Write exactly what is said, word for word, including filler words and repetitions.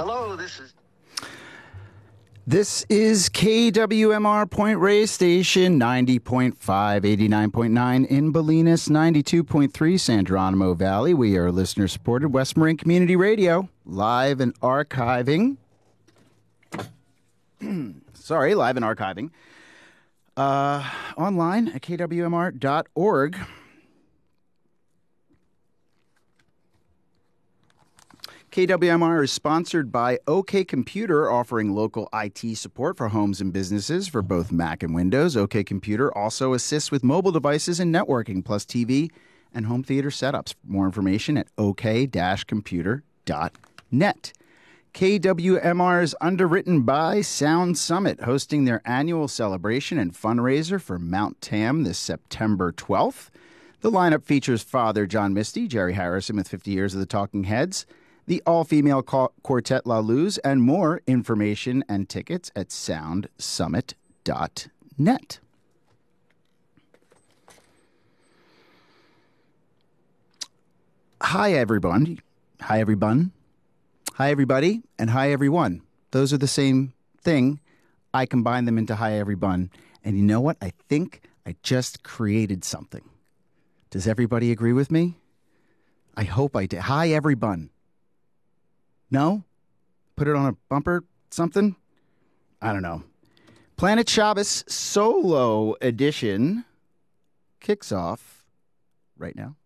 Hello, this is... This is K W M R Point Reyes Station, ninety point five, eighty-nine point nine in Bolinas, ninety-two point three San Geronimo Valley. We are listener-supported West Marin Community Radio, live and archiving. Sorry, live and archiving. Uh, online at K W M R dot org. K W M R is sponsored by OK Computer, offering local I T support for homes and businesses for both Mac and Windows. OK Computer also assists with mobile devices and networking, plus T V and home theater setups. More information at O K computer dot net. K W M R is underwritten by Sound Summit, hosting their annual celebration and fundraiser for Mount Tam this September twelfth. The lineup features Father John Misty, Jerry Harrison with fifty years of the Talking Heads, the all-female quartet La Luz, and more. Information and tickets at sound summit dot net. Hi, everyone. Hi, everyone. Hi, everybody, and hi, everyone. Those are the same thing. I combine them into hi, everyone. And you know what? I think I just created something. Does everybody agree with me? I hope I did. Hi, everyone. No? Put it on a bumper? Something? I don't know. Planet Shabbos Solo Edition kicks off right now.